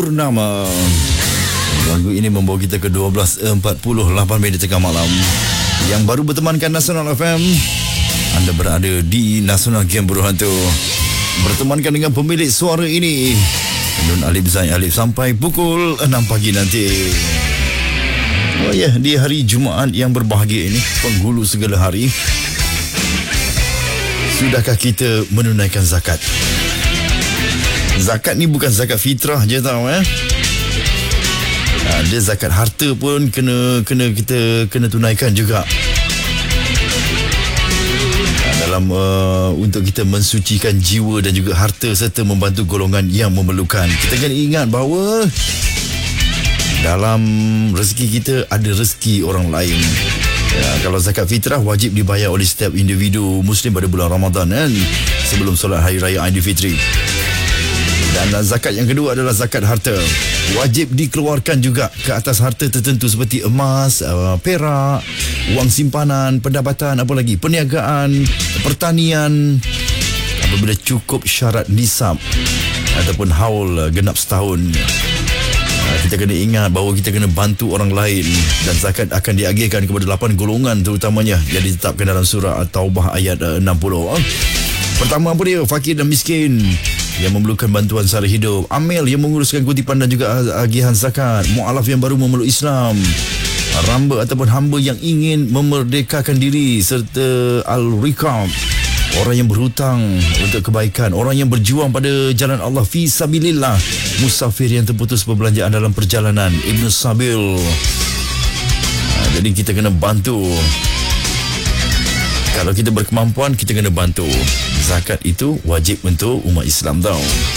Purnama. Lagu ini membawa kita ke 12.48 minit tengah malam. Yang baru bertemankan Nasional FM, anda berada di Nasional Game Berhantu. Bertemankan dengan pemilik suara ini, Nun Alif Zain Alif, sampai pukul 6 pagi nanti. Oh ya, di hari Jumaat yang berbahagia ini, penghulu segala hari. Sudahkah kita menunaikan zakat? Zakat ni bukan zakat fitrah je tau Dia zakat harta pun kita tunaikan juga. Dalam untuk kita mensucikan jiwa dan juga harta serta membantu golongan yang memerlukan. Kita kena ingat bahawa dalam rezeki kita ada rezeki orang lain. Kalau zakat fitrah wajib dibayar oleh setiap individu Muslim pada bulan Ramadan sebelum solat Hari Raya Aidilfitri. Dan zakat yang kedua adalah zakat harta. Wajib dikeluarkan juga ke atas harta tertentu seperti emas, perak, wang simpanan, pendapatan, apa lagi, perniagaan, pertanian, apabila cukup syarat nisab ataupun haul genap setahun. Kita kena ingat bahawa kita kena bantu orang lain, dan zakat akan diagihkan kepada 8 golongan terutamanya yang ditetapkan dalam surah At-Taubah ayat 60. Pertama apa dia? Fakir dan miskin yang memerlukan bantuan sara hidup, amil yang menguruskan kutipan dan juga agihan zakat, mu'alaf yang baru memeluk Islam, ramba ataupun hamba yang ingin memerdekakan diri, serta al-riqab, orang yang berhutang untuk kebaikan, orang yang berjuang pada jalan Allah fi sabilillah, musafir yang terputus perbelanjaan dalam perjalanan, Ibn Sabil. Jadi kita kena bantu. Kalau kita berkemampuan, kita kena bantu. Zakat itu wajib untuk umat Islam tau.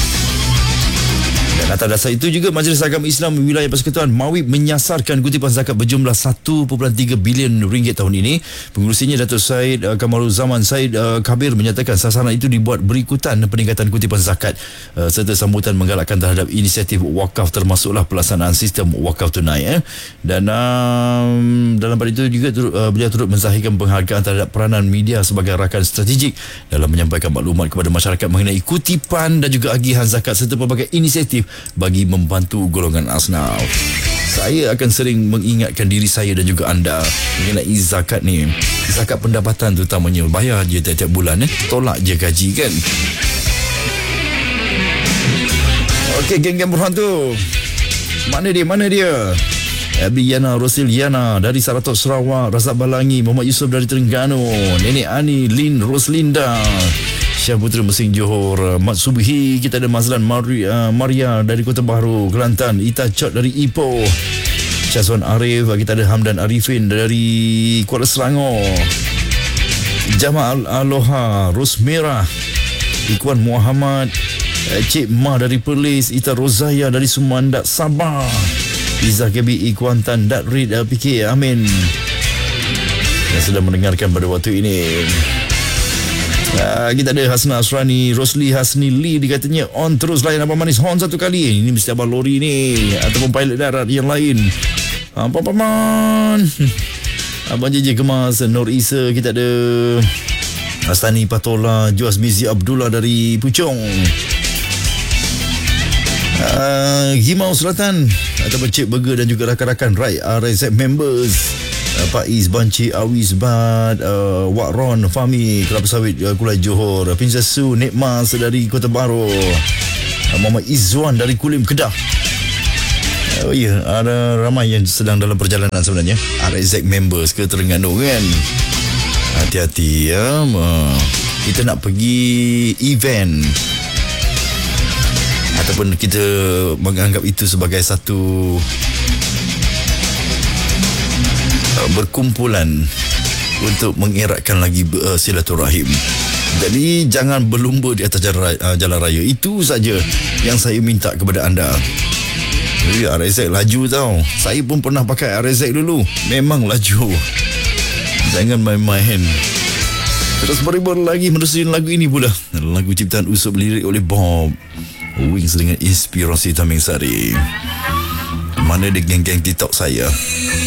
Dan atas dasar itu juga Majlis Agama Islam Wilayah Persekutuan Mawib menyasarkan kutipan zakat berjumlah 1.3 bilion ringgit tahun ini. Pengurusinya Datuk Syed Kamaruzzaman Syed Kabir menyatakan sasaran itu dibuat berikutan peningkatan kutipan zakat serta sambutan menggalakkan terhadap inisiatif wakaf, termasuklah pelaksanaan sistem wakaf tunai. Dan dalam pada itu juga beliau turut menzahirkan penghargaan terhadap peranan media sebagai rakan strategik dalam menyampaikan maklumat kepada masyarakat mengenai kutipan dan juga agihan zakat serta pelbagai inisiatif bagi membantu golongan asnaf. Saya akan sering mengingatkan diri saya dan juga anda mengenai zakat ni. Zakat pendapatan terutamanya, bayar je tiap-tiap bulan tolak je gaji kan. Okey, geng-geng berhantu. Mana dia? Abiana Rosiliana dari Saratok Sarawak, Razak Balangi, Muhammad Yusof dari Terengganu, Nenek Ani, Lin Roslinda, Syah Putera Mesing Johor, Mat Subhi, kita ada Mazlan Maria dari Kota Baru, Kelantan, Ita Chot dari Ipoh, Syazwan Arif, kita ada Hamdan Arifin dari Kuala Selangor, Jamal Aloha, Ros Merah, Ikwan Muhammad, Cik Mah dari Perlis, Ita Rozaya dari Sumandak, Sabah, Izzah Kebi, Ikwan Tan, Datrid, PK, Amin yang sedang mendengarkan pada waktu ini. Kita ada Hasna Asrani, Rosli Hasni Lee, dikatanya on terus layan Abang Manis horn satu kali. Ini mesti abang lori ni ataupun pilot darat yang lain. Paman Abang JJ Kemas, Nur Isa, kita ada Astani Patola, Juas Mizi Abdullah dari Puchong, Gimau Selatan ataupun Cik Burger dan juga rakan-rakan RZ members, Faiz Banci, Awis Bad, Wak Ron, Fahmi, Kelapa Sawit, Kulai Johor, Princess Su, Nekmas dari Kota Baru, Muhammad Izzuan dari Kulim, Kedah. Oh ya, ada ramai yang sedang dalam perjalanan sebenarnya. RZ members ke Terengganu kan. Hati-hati ya. Kita nak pergi event ataupun kita menganggap itu sebagai satu berkumpulan untuk mengeratkan lagi silaturahim. Jadi jangan berlumba di atas jalan raya. Itu saja yang saya minta kepada anda. RZ laju tau. Saya pun pernah pakai RZ dulu. Memang laju. Jangan main-main. Terus beribar lagi menerusi lagu ini pula. Lagu ciptaan Usop, lirik oleh Bob Wings dengan inspirasi Taming Sari. Mana dia geng-geng TikTok saya?